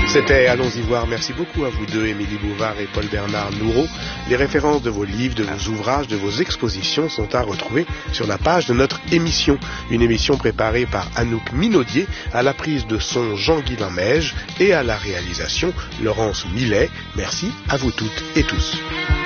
C'était Allons-y voir. Merci beaucoup à vous deux, Émilie Bouvard et Paul-Bernard Nouraud. Les références de vos livres, de vos ouvrages, de vos expositions sont à retrouver sur la page de notre émission. Une émission préparée par Anouk Minaudier, à la prise de son Jean-Guilain Meige et à la réalisation Laurence Millet. Merci à vous toutes et tous.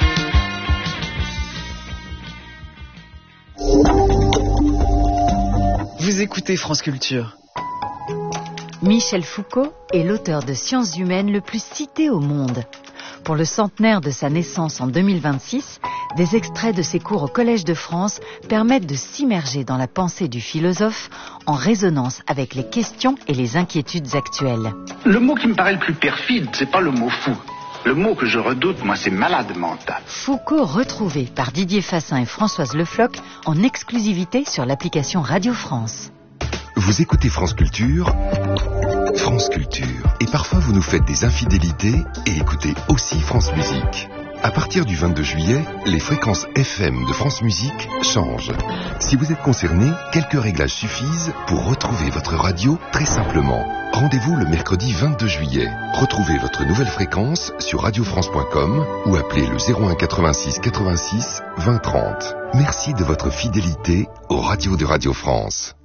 Vous écoutez France Culture. Michel Foucault est l'auteur de Sciences humaines le plus cité au monde. Pour le centenaire de sa naissance en 2026, des extraits de ses cours au Collège de France permettent de s'immerger dans la pensée du philosophe en résonance avec les questions et les inquiétudes actuelles. Le mot qui me paraît le plus perfide, c'est pas le mot fou. Le mot que je redoute, moi, c'est malade mental. Foucault retrouvé par Didier Fassin et Françoise Le Floch en exclusivité sur l'application Radio France. Vous écoutez France Culture, France Culture. Et parfois vous nous faites des infidélités et écoutez aussi France Musique. À partir du 22 juillet, les fréquences FM de France Musique changent. Si vous êtes concerné, quelques réglages suffisent pour retrouver votre radio très simplement. Rendez-vous le mercredi 22 juillet. Retrouvez votre nouvelle fréquence sur radiofrance.com ou appelez le 01 86 86 20 30. Merci de votre fidélité aux radios de Radio France.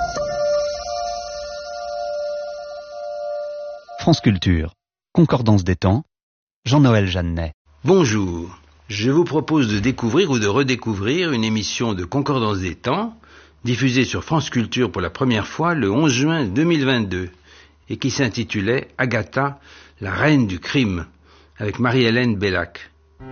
France Culture, Concordance des temps, Jean-Noël Jeannet. Bonjour, je vous propose de découvrir ou de redécouvrir une émission de Concordance des temps, diffusée sur France Culture pour la première fois le 11 juin 2022, et qui s'intitulait Agatha, la reine du crime, avec Marie-Hélène Bellac.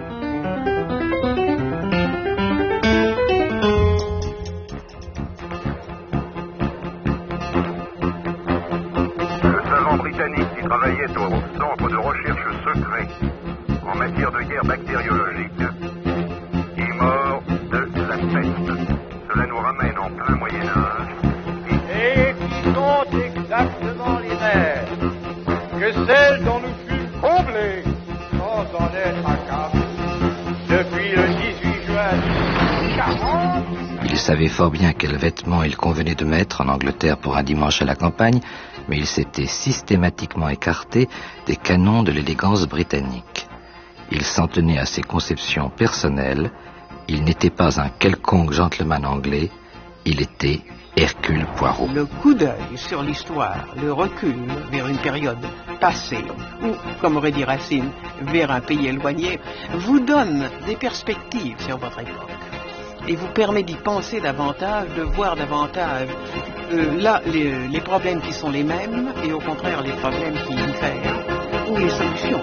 Qui travaillait au centre de recherche secret en matière de guerre bactériologique est mort de la peste. Cela nous ramène en plein Moyen-Âge. Et qui sont exactement les mêmes que celles dont nous fûmes comblés sans en être accablés depuis le 18 juin 1940. Il savait fort bien quels vêtements il convenait de mettre en Angleterre pour un dimanche à la campagne, mais il s'était systématiquement écarté des canons de l'élégance britannique. Il s'en tenait à ses conceptions personnelles. Il n'était pas un quelconque gentleman anglais, il était Hercule Poirot. Le coup d'œil sur l'histoire, le recul vers une période passée, ou, comme aurait dit Racine, vers un pays éloigné, vous donne des perspectives sur votre époque. Et vous permet d'y penser davantage, de voir davantage là les problèmes qui sont les mêmes et au contraire les problèmes qui diffèrent ou les solutions.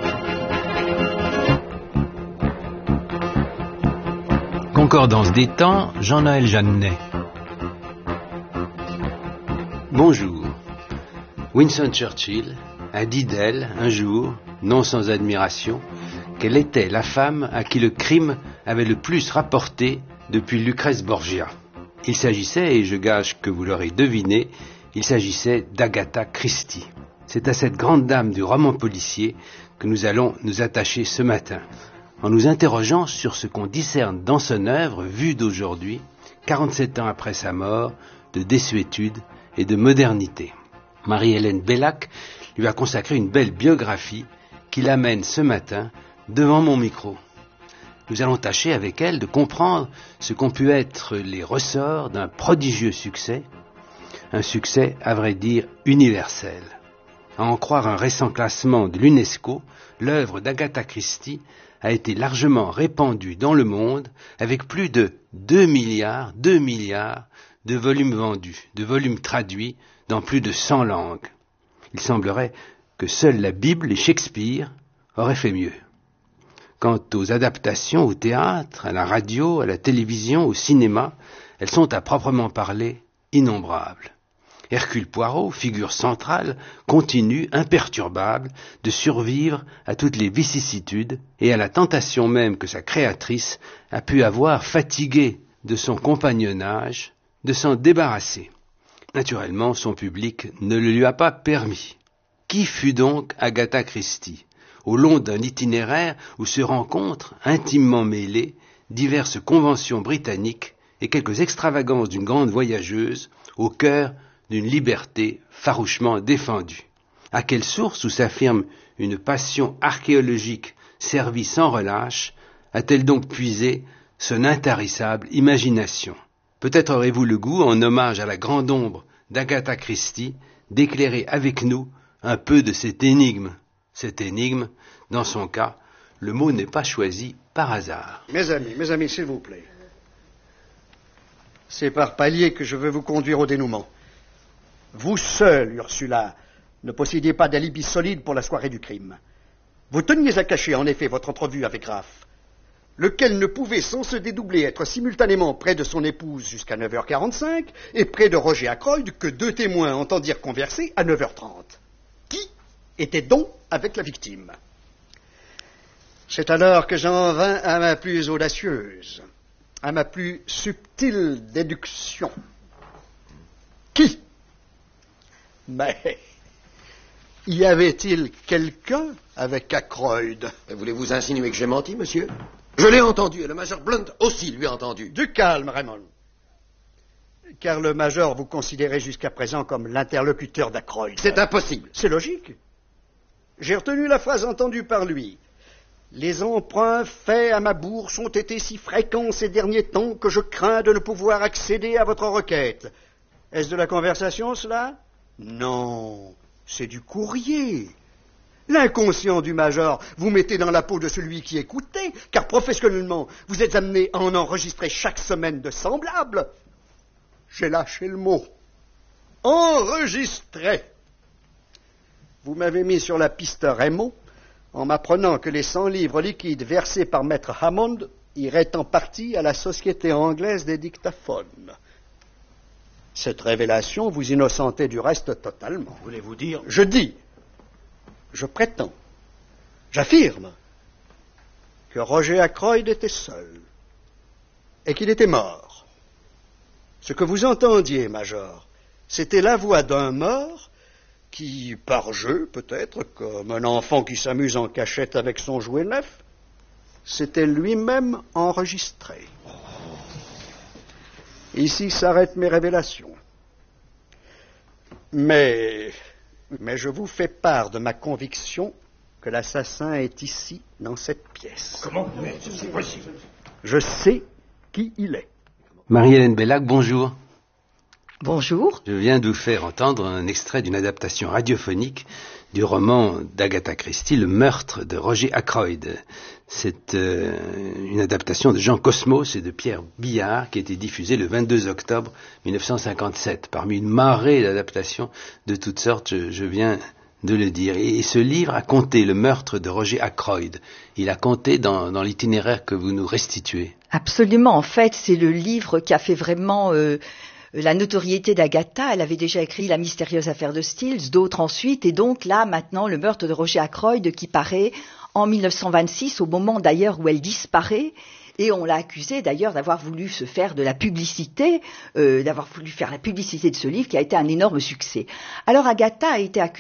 Concordance des temps, Jean-Noël Jeannet. Bonjour. Winston Churchill a dit d'elle un jour, non sans admiration, qu'elle était la femme à qui le crime avait le plus rapporté depuis Lucrèce Borgia. Il s'agissait, et je gage que vous l'aurez deviné, il s'agissait d'Agatha Christie. C'est à cette grande dame du roman policier que nous allons nous attacher ce matin, en nous interrogeant sur ce qu'on discerne dans son œuvre, vue d'aujourd'hui, 47 ans après sa mort, de désuétude et de modernité. Marie-Hélène Bellac lui a consacré une belle biographie qui l'amène ce matin devant mon micro. Nous allons tâcher avec elle de comprendre ce qu'ont pu être les ressorts d'un prodigieux succès, un succès à vrai dire universel. À en croire un récent classement de l'UNESCO, l'œuvre d'Agatha Christie a été largement répandue dans le monde avec plus de 2 milliards de volumes vendus, de volumes traduits dans plus de 100 langues. Il semblerait que seule la Bible et Shakespeare auraient fait mieux. Quant aux adaptations au théâtre, à la radio, à la télévision, au cinéma, elles sont à proprement parler innombrables. Hercule Poirot, figure centrale, continue, imperturbable, de survivre à toutes les vicissitudes et à la tentation même que sa créatrice a pu avoir, fatiguée de son compagnonnage, de s'en débarrasser. Naturellement, son public ne le lui a pas permis. Qui fut donc Agatha Christie ? Au long d'un itinéraire où se rencontrent, intimement mêlées, diverses conventions britanniques et quelques extravagances d'une grande voyageuse au cœur d'une liberté farouchement défendue. À quelle source, où s'affirme une passion archéologique servie sans relâche, a-t-elle donc puisé son intarissable imagination? Peut-être aurez-vous le goût, en hommage à la grande ombre d'Agatha Christie, d'éclairer avec nous un peu de cette énigme. Cette énigme, dans son cas, le mot n'est pas choisi par hasard. Mes amis, s'il vous plaît. C'est par palier que je veux vous conduire au dénouement. Vous seul, Ursula, ne possédiez pas d'alibi solide pour la soirée du crime. Vous teniez à cacher, en effet, votre entrevue avec Raph, lequel ne pouvait sans se dédoubler être simultanément près de son épouse jusqu'à 9h45 et près de Roger Ackroyd que 2 témoins entendirent converser à 9h30. Qui était donc avec la victime? C'est alors que j'en vins à ma plus audacieuse, à ma plus subtile déduction. Qui? Mais y avait-il quelqu'un avec Ackroyd? Voulez-vous insinuer que j'ai menti, monsieur? Je l'ai entendu, et le major Blunt aussi lui a entendu. Du calme, Raymond. Car le major vous considérait jusqu'à présent comme l'interlocuteur d'Ackroyd. C'est impossible. C'est logique. J'ai retenu la phrase entendue par lui. Les emprunts faits à ma bourse ont été si fréquents ces derniers temps que je crains de ne pouvoir accéder à votre requête. Est-ce de la conversation, cela? Non, c'est du courrier. L'inconscient du major vous mettez dans la peau de celui qui écoutait, car professionnellement, vous êtes amené à en enregistrer chaque semaine de semblables. J'ai lâché le mot. Enregistrer. Vous m'avez mis sur la piste Raymond en m'apprenant que les 100 livres liquides versés par maître Hammond iraient en partie à la Société anglaise des dictaphones. Cette révélation vous innocentait du reste totalement. Voulez-vous dire? Je dis, je prétends, j'affirme que Roger Ackroyd était seul et qu'il était mort. Ce que vous entendiez, Major, c'était la voix d'un mort qui, par jeu peut-être, comme un enfant qui s'amuse en cachette avec son jouet neuf, s'était lui-même enregistré. Ici s'arrêtent mes révélations. Mais je vous fais part de ma conviction que l'assassin est ici, dans cette pièce. Comment? C'est possible. Je sais qui il est. Marie-Hélène Bellac, bonjour. Bonjour. Je viens de vous faire entendre un extrait d'une adaptation radiophonique du roman d'Agatha Christie, Le meurtre de Roger Ackroyd. C'est une adaptation de Jean Cosmos et de Pierre Billard qui a été diffusée le 22 octobre 1957. Parmi une marée d'adaptations de toutes sortes, je viens de le dire. Et ce livre a compté le meurtre de Roger Ackroyd. Il a compté dans l'itinéraire que vous nous restituez. Absolument. En fait, c'est le livre qui a fait vraiment la notoriété d'Agatha. Elle avait déjà écrit La mystérieuse affaire de Stills, d'autres ensuite, et donc là, maintenant, le meurtre de Roger Ackroyd qui paraît en 1926, au moment d'ailleurs où elle disparaît, et on l'a accusée d'ailleurs d'avoir voulu se faire de la publicité, d'avoir voulu faire la publicité de ce livre qui a été un énorme succès. Alors Agatha a été accusée